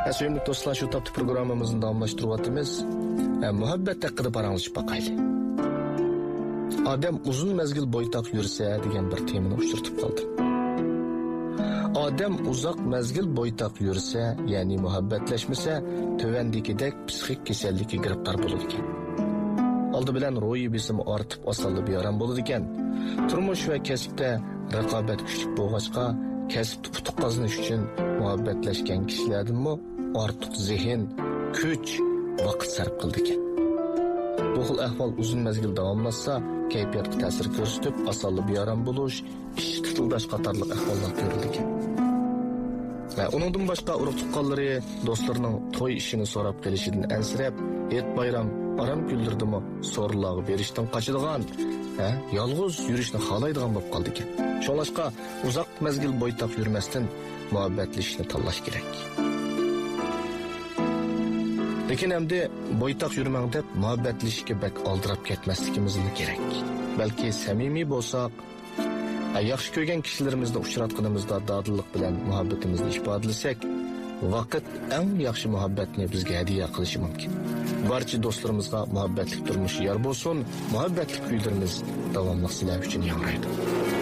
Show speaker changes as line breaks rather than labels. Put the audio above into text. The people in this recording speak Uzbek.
Sevimli dostlar, şu taptı programımızın davamlaştırıvatımız muhabbet hakkında paranlaşıp bakaylı. Adam uzun mezgil boytaq yürse degan bir temini uçturtup kaldı. Adam uzak mezgil boytaq yürse, yani muhabbetleşmese, tövendikidek psixik keselliki giriptar bulur iken. Aldı bilen ro'yi besimi artıp asallı bir yaran bulur iken. Turmuş ve kesipte raqabet küçük boğaçqa, kesipte putuq qazanış üçün muhabbetleşken kişilerden mi artıq zihin, küç, vaqt sarf qıldı iken. Bu xil ahval uzun mezgil davamlasa, kayfiyatga ta'sir ko'rsatib, asallı bir yaran buluş, ish tutildash qatorliq ahvollar ko'rildi ekan. Uningdan boshqa urug' tuqqanlari do'stlarining to'y ishini so'rab kelishidan ansirab, et bayram aram kunlardimi so'rlarga berishdan qochadigan, yolg'iz yurishni xohlaydigan bo'lib qoldi ekan. Shunlashqa uzoq mezgil bo'ytaq yurmasdan muhabbatlashishni tanlash kerak. Lekin endi bo'ytaq yurmang deb muhabbatlashishga bak oldirab ketmasligimiz kerak. Balki samimiy bo'lsak, yaxshi ko'rgan kishilarimizni uchratganimizda dadillik bilan muhabbatimizni ifodalasak, vaqt eng yaxshi muhabbatni bizga hadiya qilishi mumkin. Barcha do'stlarimizga muhabbatli turmush yor bo'lsin, muhabbatli kuylarimiz davomli sizlar uchun yangraydi.